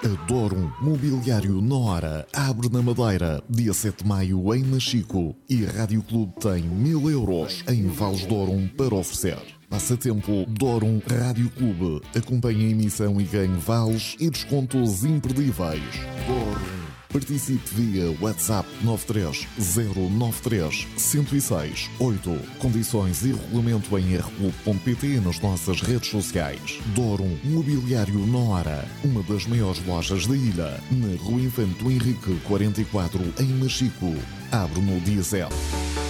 Adoro Mobiliário na Hora. Abre na Madeira, dia 7 de maio em Machico. E Rádio Clube tem 1000 euros em Vales de Ouro para oferecer. Passatempo Dorum Rádio Clube. Acompanhe a emissão e ganhe vales e descontos imperdíveis. Dorum. Participe via WhatsApp 93093 106 8. Condições e regulamento em rclub.pt nas nossas redes sociais. Dorum Mobiliário na Hora, uma das maiores lojas da ilha, na Rua Infante Henrique 44, em Machico. Abre no dia 0.